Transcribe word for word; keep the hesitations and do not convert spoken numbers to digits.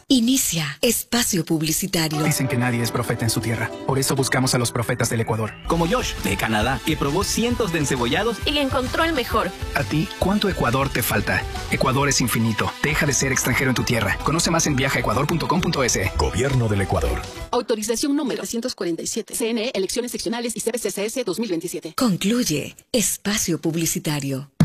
Inicia espacio publicitario. Dicen que nadie es profeta en su tierra. Por eso buscamos a los profetas del Ecuador. Como Josh, de Canadá, que probó cientos de encebollados y encontró el mejor. A ti, ¿cuánto Ecuador te falta? Ecuador es infinito. Deja de ser extranjero en tu tierra. Conoce más en viaja ecuador punto com punto es. Gobierno del Ecuador. Autorización número trescientos cuarenta y siete. C N E, Elecciones Seccionales y C B C C S dos mil veintisiete. Concluye espacio publicitario.